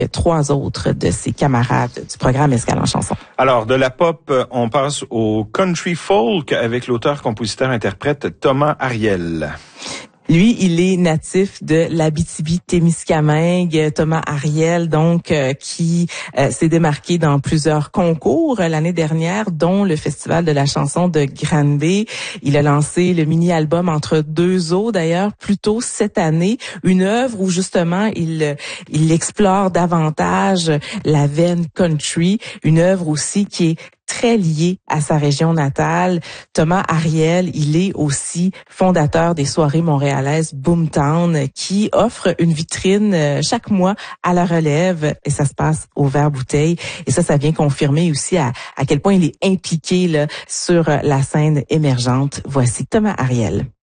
3 autres de ses camarades du programme Escale en chanson. Alors, de la pop, on passe au country folk avec l'auteur-compositeur-interprète Thomas Ariel. Lui, il est natif de l'Abitibi-Témiscamingue. Thomas Ariel, donc, qui s'est démarqué dans plusieurs concours l'année dernière, dont le Festival de la chanson de Granby. Il a lancé le mini-album Entre deux eaux, d'ailleurs, plus tôt cette année. Une œuvre où, justement, il explore davantage la veine country. Une œuvre aussi qui est très lié à sa région natale. Thomas Ariel, il est aussi fondateur des soirées montréalaises Boomtown qui offre une vitrine chaque mois à la relève et ça se passe au verre-bouteille. Et ça vient confirmer aussi à quel point il est impliqué là, sur la scène émergente. Voici Thomas Ariel.